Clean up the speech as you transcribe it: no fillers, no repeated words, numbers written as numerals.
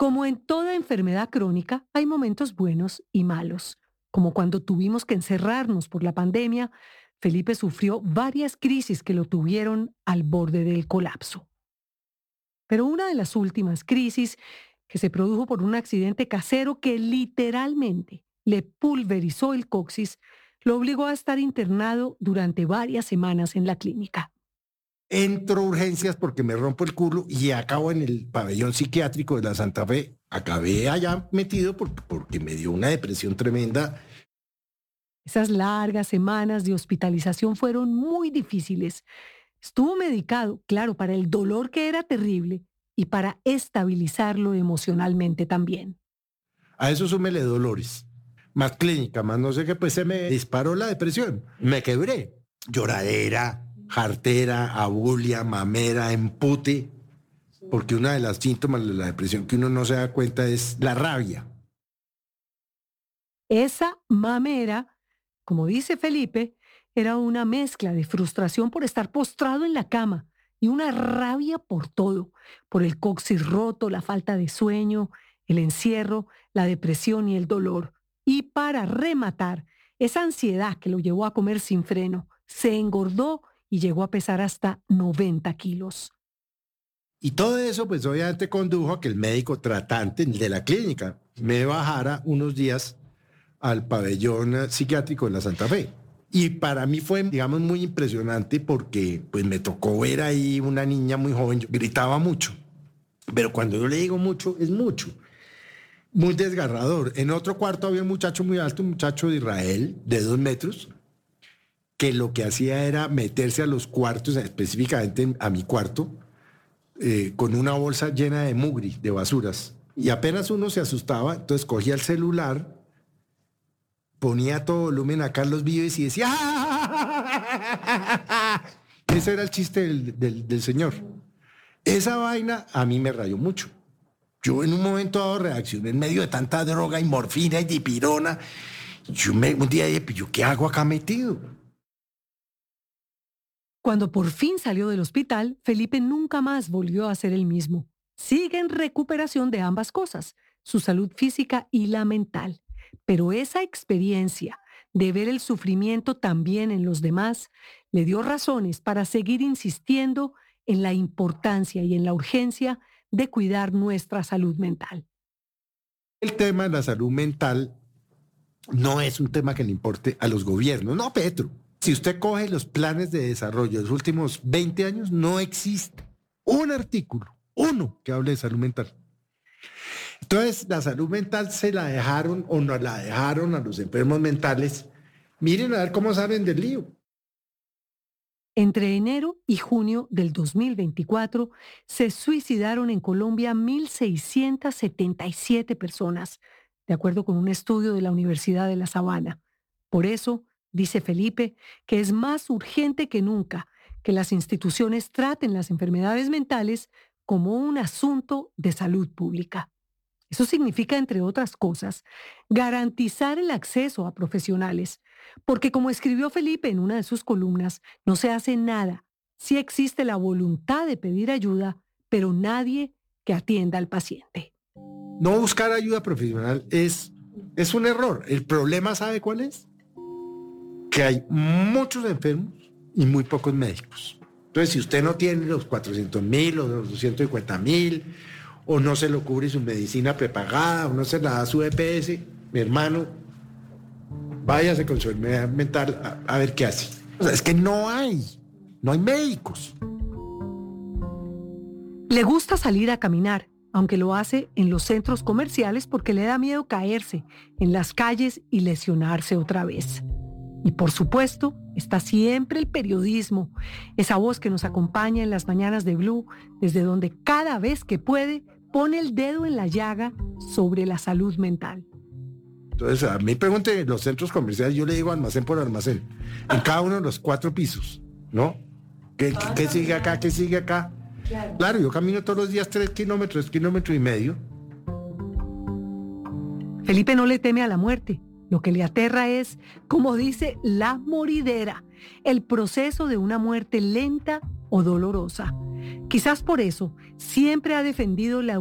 Como en toda enfermedad crónica, hay momentos buenos y malos. Como cuando tuvimos que encerrarnos por la pandemia, Felipe sufrió varias crisis que lo tuvieron al borde del colapso. Pero una de las últimas crisis que se produjo por un accidente casero que literalmente le pulverizó el coxis, lo obligó a estar internado durante varias semanas en la clínica. Entro a urgencias porque me rompo el culo y acabo en el pabellón psiquiátrico de la Santa Fe. Acabé allá metido porque me dio una depresión tremenda. Esas largas semanas de hospitalización fueron muy difíciles. Estuvo medicado, claro, para el dolor que era terrible y para estabilizarlo emocionalmente también. A eso súmele dolores. Más clínica, más no sé qué, pues se me disparó la depresión. Me quebré. Lloradera, jartera, abulia, mamera, empute. Porque una de las síntomas de la depresión que uno no se da cuenta es la rabia. Esa mamera, como dice Felipe, era una mezcla de frustración por estar postrado en la cama y una rabia por todo, por el coxis roto, la falta de sueño, el encierro, la depresión y el dolor. Y para rematar, esa ansiedad que lo llevó a comer sin freno, se engordó y llegó a pesar hasta 90 kilos. Y todo eso, pues obviamente condujo a que el médico tratante de la clínica me bajara unos días al pabellón psiquiátrico de la Santa Fe. Y para mí fue, digamos, muy impresionante porque pues me tocó ver ahí una niña muy joven, yo gritaba mucho, pero cuando yo le digo mucho, es mucho, muy desgarrador. En otro cuarto había un muchacho muy alto, un muchacho de Israel, de 2 metros, que lo que hacía era meterse a los cuartos, específicamente a mi cuarto, con una bolsa llena de mugri, de basuras. Y apenas uno se asustaba, entonces cogía el celular, ponía a todo volumen a Carlos Vives y decía ¡ah! Ese era el chiste del señor. Esa vaina a mí me rayó mucho. Yo en un momento dado reaccioné en medio de tanta droga y morfina y dipirona. Un día dije, pues, ¿yo qué hago acá metido? Cuando por fin salió del hospital, Felipe nunca más volvió a ser el mismo. Sigue en recuperación de ambas cosas, su salud física y la mental. Pero esa experiencia de ver el sufrimiento también en los demás le dio razones para seguir insistiendo en la importancia y en la urgencia de cuidar nuestra salud mental. El tema de la salud mental no es un tema que le importe a los gobiernos, no, Petro. Si usted coge los planes de desarrollo de los últimos 20 años, no existe un artículo, uno, que hable de salud mental. Entonces, la salud mental se la dejaron o nos la dejaron a los enfermos mentales. Miren a ver cómo salen del lío. Entre enero y junio del 2024 se suicidaron en Colombia 1.677 personas, de acuerdo con un estudio de la Universidad de La Sabana. Por eso, dice Felipe, que es más urgente que nunca que las instituciones traten las enfermedades mentales como un asunto de salud pública. Eso significa, entre otras cosas, garantizar el acceso a profesionales, porque como escribió Felipe en una de sus columnas, no se hace nada. Sí existe la voluntad de pedir ayuda, pero nadie que atienda al paciente. No buscar ayuda profesional es un error. El problema, ¿sabe cuál es? Que hay muchos enfermos y muy pocos médicos. Entonces, si usted no tiene los 400.000 o los 250.000, o no se lo cubre su medicina prepagada, o no se la da su EPS, mi hermano, váyase con su enfermedad mental a ver qué hace. O sea, es que no hay médicos. Le gusta salir a caminar, aunque lo hace en los centros comerciales porque le da miedo caerse en las calles y lesionarse otra vez. Y por supuesto, está siempre el periodismo, esa voz que nos acompaña en las mañanas de Blue, desde donde cada vez que puede pone el dedo en la llaga sobre la salud mental. Entonces, a mí pregunte en los centros comerciales, yo le digo almacén por almacén, en cada uno de los 4 pisos, ¿no? ¿Qué sigue acá? ¿Qué sigue acá? Claro, yo camino todos los días 3 kilómetros, 1,5 kilómetros. Felipe no le teme a la muerte. Lo que le aterra es, como dice, la moridera, el proceso de una muerte lenta o dolorosa. Quizás por eso siempre ha defendido la